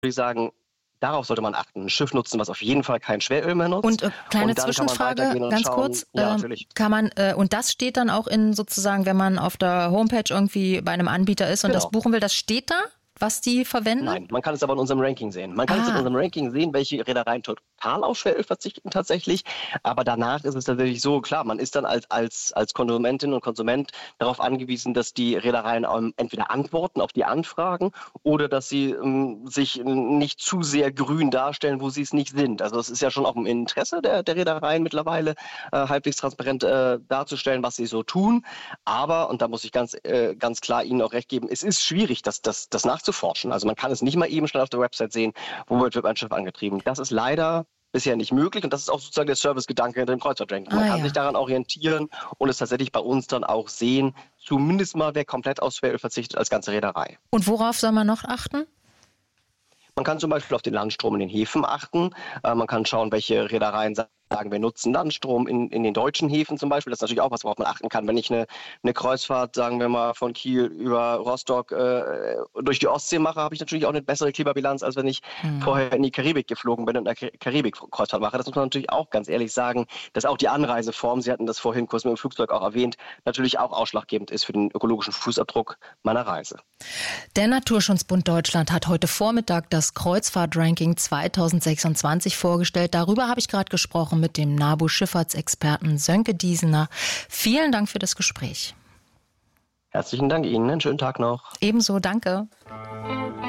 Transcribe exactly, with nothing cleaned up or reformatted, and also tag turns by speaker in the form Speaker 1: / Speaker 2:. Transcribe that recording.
Speaker 1: ich sagen, darauf sollte man achten. Ein Schiff nutzen, was auf jeden Fall kein Schweröl mehr nutzt.
Speaker 2: Und äh, kleine und Zwischenfrage, ganz schauen, kurz.
Speaker 1: Ja,
Speaker 2: äh,
Speaker 1: natürlich.
Speaker 2: Kann man, äh, und das steht dann auch in sozusagen, wenn man auf der Homepage irgendwie bei einem Anbieter ist und
Speaker 1: Genau.
Speaker 2: das buchen will, das steht da, was die verwenden?
Speaker 1: Nein, man kann es aber in unserem Ranking sehen. Man kann
Speaker 2: Ah.
Speaker 1: es in unserem Ranking sehen, welche Reedereien total auf Schweröl verzichten tatsächlich. Aber danach ist es tatsächlich so, klar, man ist dann als, als, als Konsumentin und Konsument darauf angewiesen, dass die Reedereien ähm, entweder antworten auf die Anfragen oder dass sie ähm, sich nicht zu sehr grün darstellen, wo sie es nicht sind. Also es ist ja schon auch im Interesse der, der Reedereien mittlerweile, äh, halbwegs transparent äh, darzustellen, was sie so tun. Aber, und da muss ich ganz, äh, ganz klar Ihnen auch recht geben, es ist schwierig, das, das, das nachzuforschen. Also man kann es nicht mal eben schnell auf der Website sehen, womit wird ein Schiff angetrieben. Das ist leider bisher nicht möglich und das ist auch sozusagen der Servicegedanke hinter dem Kreuzfahrtranking. Man
Speaker 2: Ah,
Speaker 1: kann
Speaker 2: ja.
Speaker 1: sich daran orientieren und es tatsächlich bei uns dann auch sehen, zumindest mal wer komplett auf Schweröl verzichtet als ganze Reederei.
Speaker 2: Und worauf soll man noch achten?
Speaker 1: Man kann zum Beispiel auf den Landstrom in den Häfen achten. Äh, man kann schauen, welche Reedereien sagen, wir nutzen Landstrom in, in den deutschen Häfen zum Beispiel. Das ist natürlich auch was, worauf man achten kann. Wenn ich eine, eine Kreuzfahrt, sagen wir mal, von Kiel über Rostock äh, durch die Ostsee mache, habe ich natürlich auch eine bessere Klimabilanz, als wenn ich hm. vorher in die Karibik geflogen bin und eine Karibik-Kreuzfahrt mache. Das muss man natürlich auch ganz ehrlich sagen, dass auch die Anreiseform, Sie hatten das vorhin kurz mit dem Flugzeug auch erwähnt, natürlich auch ausschlaggebend ist für den ökologischen Fußabdruck meiner Reise.
Speaker 2: Der Naturschutzbund Deutschland hat heute Vormittag das Kreuzfahrt-Ranking zweitausendsechsundzwanzig vorgestellt. Darüber habe ich gerade gesprochen mit dem NABU-Schifffahrtsexperten Sönke Diesener. Vielen Dank für das Gespräch.
Speaker 1: Herzlichen Dank Ihnen. Einen schönen Tag noch.
Speaker 2: Ebenso, danke.